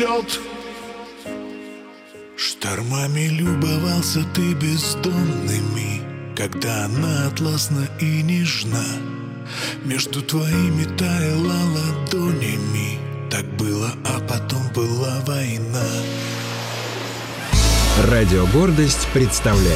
Штормами любовался ты бездонными, когда она атласна и нежна. Между твоими таяла ладонями. Так было, а потом была война. Радио «Гордость» представляет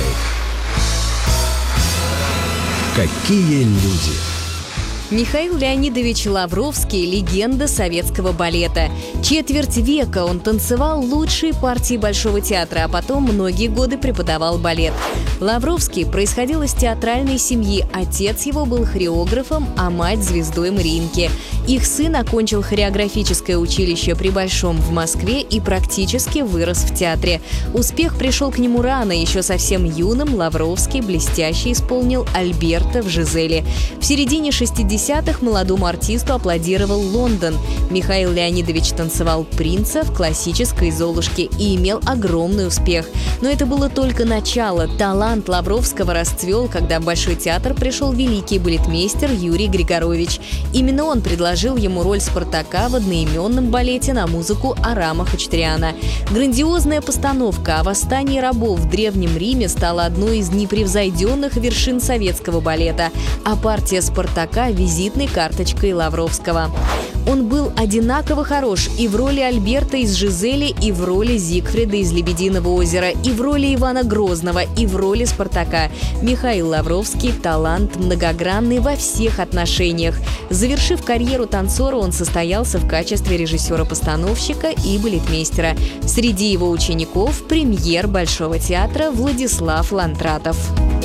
«Какие люди». Михаил Леонидович Лавровский – легенда советского балета. Четверть века он танцевал лучшие партии Большого театра, а потом многие годы преподавал балет. Лавровский происходил из театральной семьи. Отец его был хореографом, а мать – звездой Мариинки. Их сын окончил хореографическое училище при Большом в Москве и практически вырос в театре. Успех пришел к нему рано. Еще совсем юным Лавровский блестяще исполнил Альберта в «Жизели». В середине 60-х молодому артисту аплодировал Лондон. Михаил Леонидович танцевал принца в классической «Золушке» и имел огромный успех. Но это было только начало. Талант Лавровского расцвел, когда в Большой театр пришел великий балетмейстер Юрий Григорович. Именно он предложил ему роль Спартака в одноименном балете на музыку Арама Хачатуряна. Грандиозная постановка о восстании рабов в Древнем Риме стала одной из непревзойденных вершин советского балета, а партия Спартака – визитной карточкой Лавровского. Он был одинаково хорош и в роли Альберта из «Жизели», и в роли Зигфрида из «Лебединого озера», и в роли Ивана Грозного, и в роли Спартака. Михаил Лавровский – талант многогранный во всех отношениях. Завершив карьеру танцора, он состоялся в качестве режиссера-постановщика и балетмейстера. Среди его учеников – премьер Большого театра Владислав Лантратов.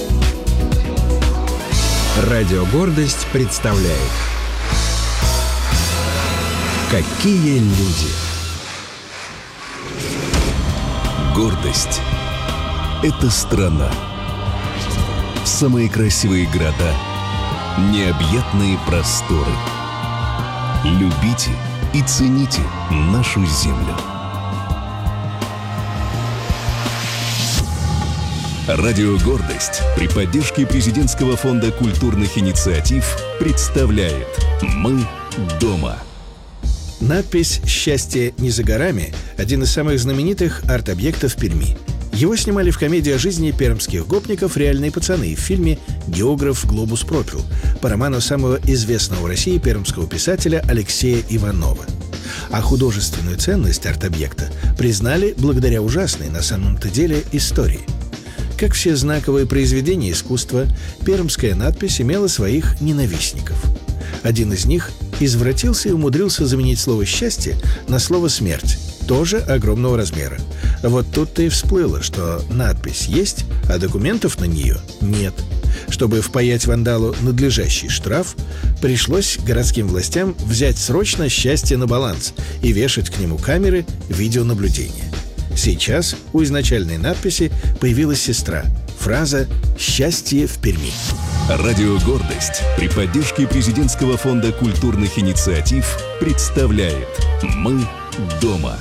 Радио «Гордость» представляет «Какие люди». Гордость – это страна. Самые красивые города, необъятные просторы. Любите и цените нашу землю. Радио «Гордость» при поддержке Президентского фонда культурных инициатив представляет «Мы дома». Надпись «Счастье не за горами» – один из самых знаменитых арт-объектов Перми. Его снимали в комедии о жизни пермских гопников «Реальные пацаны» в фильме «Географ глобус пропил» по роману самого известного в России пермского писателя Алексея Иванова. А художественную ценность арт-объекта признали благодаря ужасной, на самом-то деле, истории. Как все знаковые произведения искусства, пермская надпись имела своих ненавистников. Один из них извратился и умудрился заменить слово «счастье» на слово «смерть», тоже огромного размера. Вот тут-то и всплыло, что надпись есть, а документов на нее нет. Чтобы впаять вандалу надлежащий штраф, пришлось городским властям взять срочно «счастье» на баланс и вешать к нему камеры видеонаблюдения. Сейчас у изначальной надписи появилась сестра. Фраза «Счастье в Перми». Радио «Гордость» при поддержке Президентского фонда культурных инициатив представляет «Мы дома».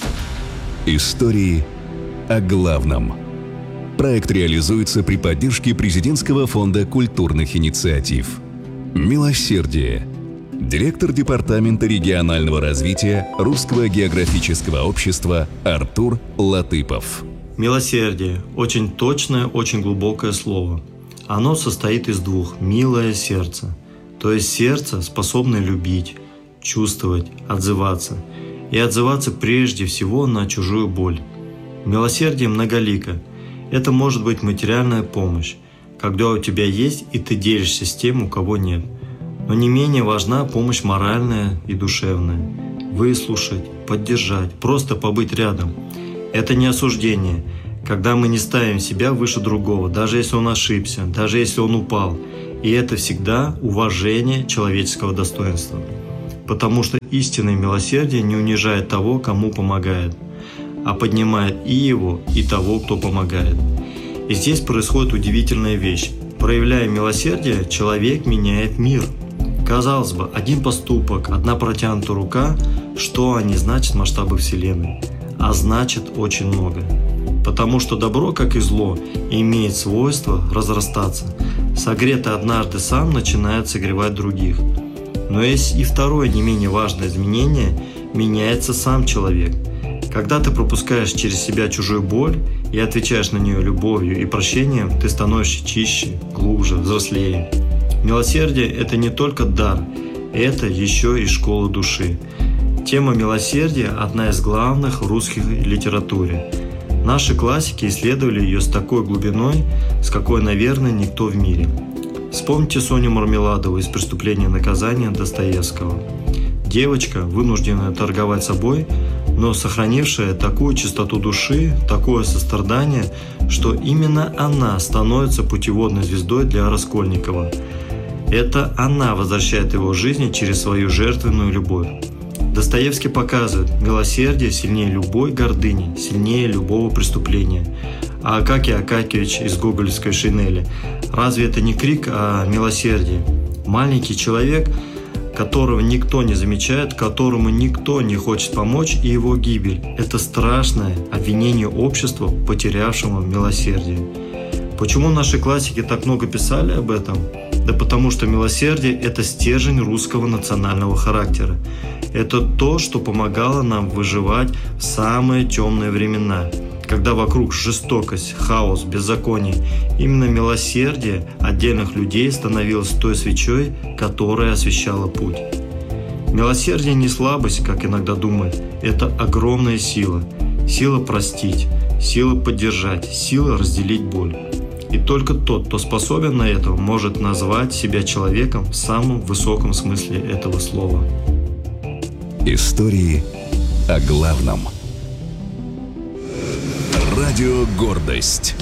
Истории о главном. Проект реализуется при поддержке Президентского фонда культурных инициатив. «Милосердие». Директор Департамента регионального развития Русского географического общества Артур Латыпов. Милосердие – очень точное, очень глубокое слово. Оно состоит из двух – «милое сердце», то есть сердце, способное любить, чувствовать, отзываться. И отзываться прежде всего на чужую боль. Милосердие многолико. Это может быть материальная помощь, когда у тебя есть и ты делишься с тем, у кого нет. Но не менее важна помощь моральная и душевная. Выслушать, поддержать, просто побыть рядом. Это не осуждение, когда мы не ставим себя выше другого, даже если он ошибся, даже если он упал. И это всегда уважение человеческого достоинства. Потому что истинное милосердие не унижает того, кому помогает, а поднимает и его, и того, кто помогает. И здесь происходит удивительная вещь. Проявляя милосердие, человек меняет мир. Казалось бы, один поступок, одна протянутая рука, что они значат в масштабах Вселенной? А значит очень много. Потому что добро, как и зло, имеет свойство разрастаться. Согретый однажды сам начинает согревать других. Но есть и второе не менее важное изменение – меняется сам человек. Когда ты пропускаешь через себя чужую боль и отвечаешь на нее любовью и прощением, ты становишься чище, глубже, взрослее. Милосердие – это не только дар, это еще и школа души. Тема милосердия – одна из главных в русской литературе. Наши классики исследовали ее с такой глубиной, с какой, наверное, никто в мире. Вспомните Соню Мармеладову из «Преступления и наказания» Достоевского. Девочка, вынужденная торговать собой, но сохранившая такую чистоту души, такое сострадание, что именно она становится путеводной звездой для Раскольникова. Это она возвращает его в жизнь через свою жертвенную любовь. Достоевский показывает, милосердие сильнее любой гордыни, сильнее любого преступления. А Акакий Акакиевич из гоголевской «Шинели» – разве это не крик о милосердии? Маленький человек, которого никто не замечает, которому никто не хочет помочь, и его гибель – это страшное обвинение общества, потерявшему милосердие. Почему наши классики так много писали об этом? Да потому что милосердие – это стержень русского национального характера. Это то, что помогало нам выживать в самые темные времена, когда вокруг жестокость, хаос, беззаконие. Именно милосердие отдельных людей становилось той свечой, которая освещала путь. Милосердие не слабость, как иногда думают, это огромная сила. Сила простить, сила поддержать, сила разделить боль. И только тот, кто способен на это, может назвать себя человеком в самом высоком смысле этого слова. Истории о главном. Радио «Гордость».